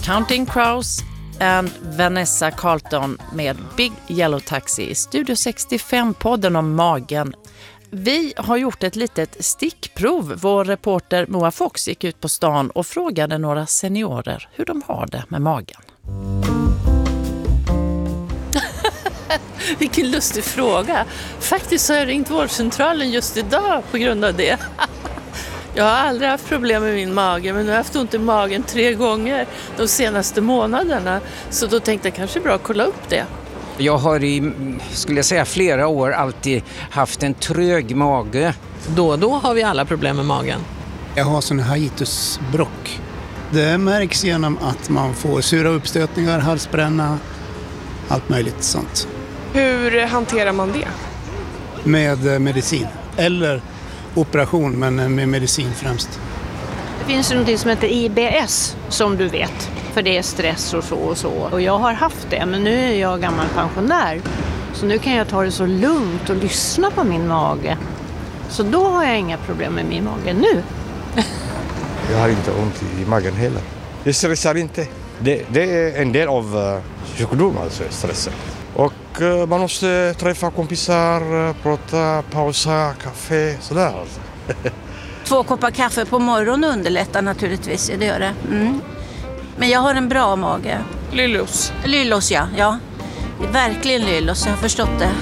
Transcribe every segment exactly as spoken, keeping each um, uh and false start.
Counting Crows and Vanessa Carlton med Big Yellow Taxi i Studio sextiofem-podden om magen. Vi har gjort ett litet stickprov. Vår reporter Moa Fox gick ut på stan och frågade några seniorer hur de har det med magen. Vilken lustig fråga. Faktiskt så har jag ringt vårdcentralen just idag på grund av det. Jag har aldrig haft problem med min mage, men nu har jag haft ont i magen tre gånger de senaste månaderna. Så då tänkte jag kanske bra att kolla upp det. Jag har i, skulle jag säga, flera år alltid haft en trög mage. Då och då har vi alla problem med magen. Jag har sån hiatusbråck. Det märks genom att man får sura uppstötningar, halsbränna, allt möjligt sånt. Hur hanterar man det? Med medicin. Eller operation, men med medicin främst. Det finns något som heter I B S som du vet. För det är stress och så och så. Och jag har haft det, men nu är jag gammal pensionär. Så nu kan jag ta det så lugnt och lyssna på min mage. Så då har jag inga problem med min mage nu. Jag har inte ont i magen heller. Jag stressar inte. Det, det är en del av uh, sjukdom, alltså stressen. Och uh, man måste träffa kompisar, prata, pausa, kaffe, sådär. Två koppar kaffe på morgonen underlättar naturligtvis, det gör det. Mm. Men jag har en bra mage. Lyllos. Lyllos, ja. ja. Det är verkligen lyllos, jag har förstått det.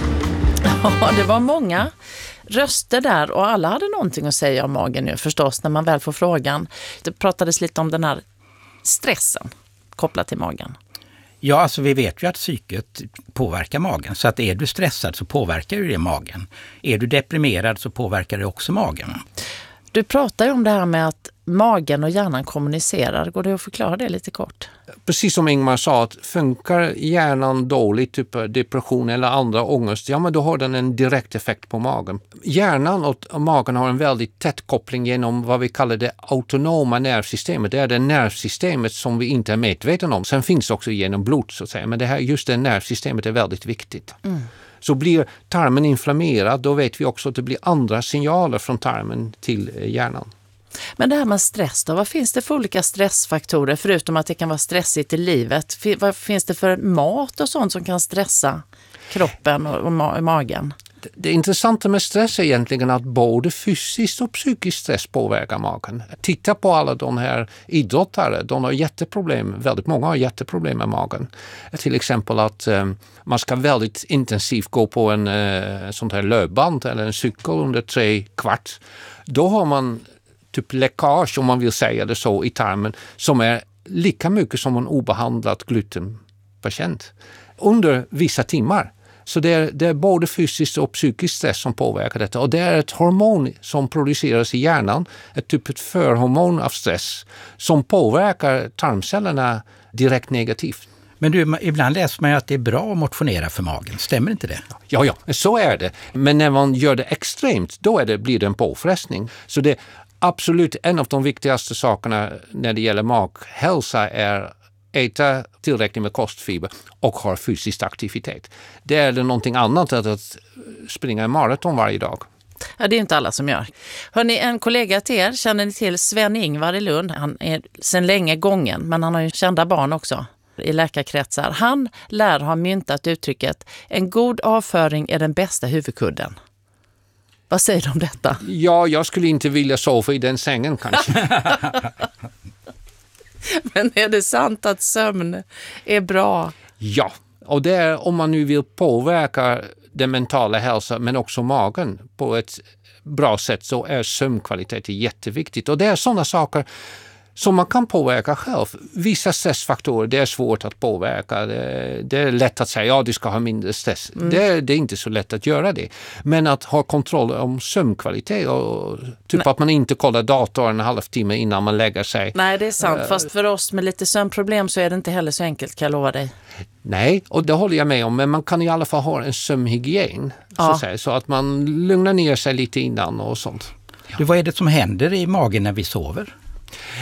Ja, det var många röster där och alla hade någonting att säga om magen nu förstås när man väl får frågan. Det pratades lite om den här stressen kopplat till magen. Ja, alltså vi vet ju att psyket påverkar magen. Så att är du stressad så påverkar ju det magen. Är du deprimerad så påverkar det också magen. Du pratar ju om det här med att magen och hjärnan kommunicerar. Går det att förklara det lite kort? Precis som Ingmar sa, att funkar hjärnan dåligt, typ depression eller andra ångest, ja men då har den en direkt effekt på magen. Hjärnan och magen har en väldigt tätt koppling genom vad vi kallar det autonoma nervsystemet. Det är det nervsystemet som vi inte är medvetna om. Sen finns det också genom blod så att säga, men det här, just det nervsystemet är väldigt viktigt. Mm. Så blir tarmen inflammerad, då vet vi också att det blir andra signaler från tarmen till hjärnan. Men det här med stress då, vad finns det för olika stressfaktorer förutom att det kan vara stressigt i livet? Vad finns det för mat och sånt som kan stressa kroppen och ma- magen? Det, det intressanta med stress är egentligen att både fysiskt och psykisk stress påverkar magen. Titta på alla de här idrottare, de har jätteproblem, väldigt många har jätteproblem med magen. Till exempel att eh, man ska väldigt intensivt gå på en eh, sån här löpband eller en cykel under tre kvart. Då har man typ läckage, om man vill säga det så, i tarmen som är lika mycket som en obehandlad glutenpatient under vissa timmar. Så det är, det är både fysiskt och psykisk stress som påverkar detta. Och det är ett hormon som produceras i hjärnan, ett typ ett förhormon av stress som påverkar tarmcellerna direkt negativt. Men du, ibland läser man ju att det är bra att motionera för magen. Stämmer inte det? Ja, ja, så är det. Men när man gör det extremt, då är det, blir det en påfrestning. Så det absolut en av de viktigaste sakerna när det gäller maghälsa är äta tillräckligt med kostfiber och ha fysisk aktivitet. Det är det någonting annat än att springa en maraton varje dag. Ja, det är inte alla som gör. Hörrni, en kollega till er, känner ni till Sven-Ingvar i Lund? Han är sedan länge gången, men han har ju kända barn också i läkarkretsar. Han lär ha myntat uttrycket en god avföring är den bästa huvudkudden. Vad säger du om detta? Ja, jag skulle inte vilja sova i den sängen kanske. Men är det sant att sömn är bra? Ja, och det är om man nu vill påverka den mentala hälsan men också magen på ett bra sätt, så är sömnkvalitet jätteviktigt. Och det är sådana saker som man kan påverka själv. Vissa stressfaktorer, det är svårt att påverka. Det, det är lätt att säga, ja du ska ha mindre stress. Mm. Det, det är inte så lätt att göra det. Men att ha kontroll om sömnkvalitet och typ Nej. Att man inte kollar datorn en halvtimme innan man lägger sig. Nej, det är sant. Uh, Fast för oss med lite sömnproblem så är det inte heller så enkelt, kan jag lova dig. Nej, och det håller jag med om. Men man kan i alla fall ha en sömnhygien. Ja. Så, att säga, så att man lugnar ner sig lite innan och sånt. Du, vad är det som händer i magen när vi sover?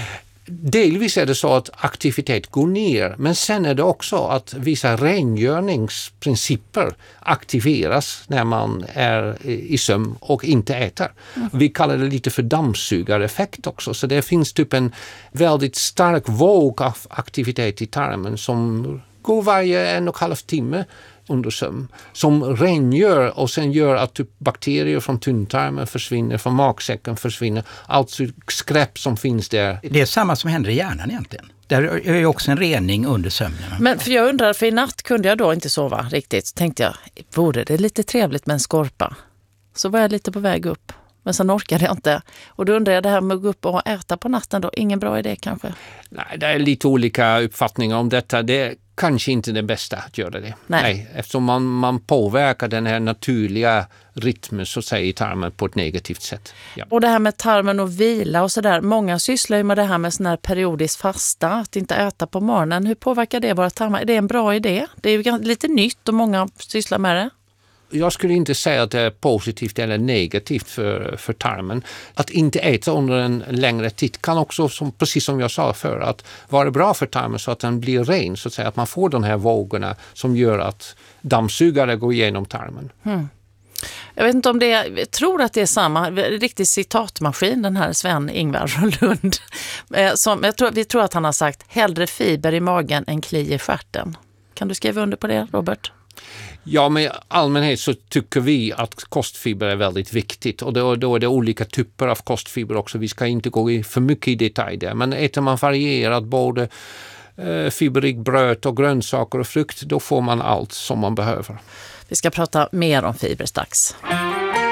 Delvis är det så att aktivitet går ner, men sen är det också att vissa rengöringsprinciper aktiveras när man är i sömn och inte äter. Mm. Vi kallar det lite för dammsugareffekt också, så det finns typ en väldigt stark våg av aktivitet i tarmen som går varje en och en halv timme under sömn, som rengör och sen gör att typ bakterier från tunntarmen försvinner, från magsäcken försvinner, allt skräp som finns där. Det är samma som händer i hjärnan egentligen. Där är ju också en rening under sömnen. Men för jag undrar, för i natt kunde jag då inte sova riktigt. Så tänkte jag, vore det lite trevligt med en skorpa? Så var jag lite på väg upp. Men sen orkade jag inte. Och då undrar jag, det här med att gå upp och äta på natten då, ingen bra idé kanske? Nej, det är lite olika uppfattningar om detta. Det är kanske inte det bästa att göra det. Nej. Nej, eftersom man, man påverkar den här naturliga rytmen så att säga, i tarmen på ett negativt sätt. Ja. Och det här med tarmen och vila och sådär. Många sysslar ju med det här med sån här periodisk fasta, att inte äta på morgonen. Hur påverkar det våra tarmar? Är det en bra idé? Det är ju lite nytt och många sysslar med det. Jag skulle inte säga att det är positivt eller negativt för, för tarmen. Att inte äta under en längre tid kan också, som, precis som jag sa för, att vara bra för tarmen så att den blir ren. Så att säga, att man får de här vågorna som gör att dammsugare går igenom tarmen. Hmm. Jag vet inte om det är, jag tror att det är samma, riktig citatmaskin, den här Sven-Ingvar från Lund. Som, jag tror, vi tror att han har sagt, hellre fiber i magen än kli i stjärten. Kan du skriva under på det, Robert? Ja, men i allmänhet så tycker vi att kostfiber är väldigt viktigt, och då, då är det olika typer av kostfiber också. Vi ska inte gå i för mycket i detalj där, men äter man varierat både eh, fiberrik bröd och grönsaker och frukt, då får man allt som man behöver. Vi ska prata mer om fiber strax.